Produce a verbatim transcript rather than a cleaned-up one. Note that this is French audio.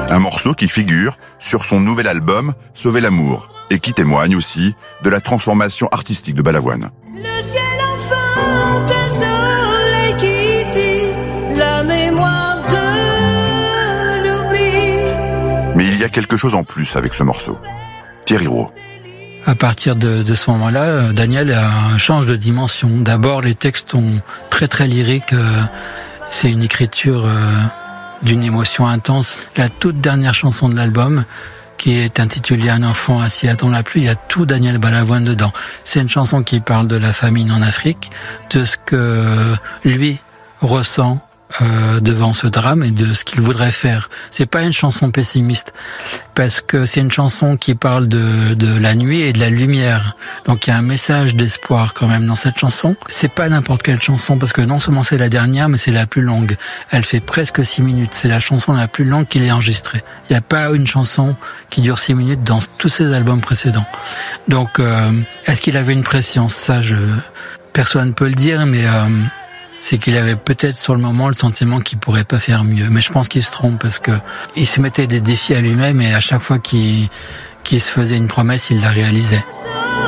Un morceau qui figure sur son nouvel album « Sauver l'amour » et qui témoigne aussi de la transformation artistique de Balavoine. Le ciel enfante, un soleil qui tire la mémoire de l'oubli. Mais il y a quelque chose en plus avec ce morceau. Thierry Roux. À partir de, de ce moment-là, Daniel a, change de dimension. D'abord, les textes sont très très lyriques. C'est une écriture d'une émotion intense. La toute dernière chanson de l'album, qui est intitulée « Un enfant assis attend la pluie », il y a tout Daniel Balavoine dedans. C'est une chanson qui parle de la famine en Afrique, de ce que lui ressent euh, devant ce drame et de ce qu'il voudrait faire. C'est pas une chanson pessimiste, parce que c'est une chanson qui parle de, de la nuit et de la lumière. Donc il y a un message d'espoir quand même dans cette chanson. C'est pas n'importe quelle chanson, parce que non seulement c'est la dernière, mais c'est la plus longue. Elle fait presque six minutes. C'est la chanson la plus longue qu'il ait enregistrée. Il n'y a pas une chanson qui dure six minutes dans tous ses albums précédents. Donc euh, est-ce qu'il avait une prescience ? Ça, je... personne ne peut le dire, mais... Euh, c'est qu'il avait peut-être sur le moment le sentiment qu'il pourrait pas faire mieux. Mais je pense qu'il se trompe, parce que il se mettait des défis à lui-même et à chaque fois qu'il, qu'il se faisait une promesse, il la réalisait.